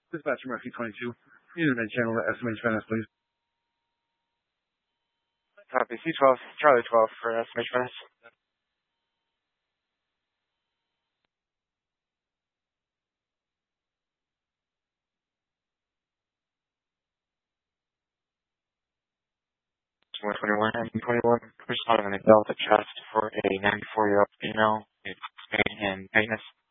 Dispatcher Murphy 22. Unit and channel to SMH Venice, please. Copy. C12, Charlie 12 for SMH Venice. and 21, responding on a Delta chest for a 94-year-old female in Spain and Agnes.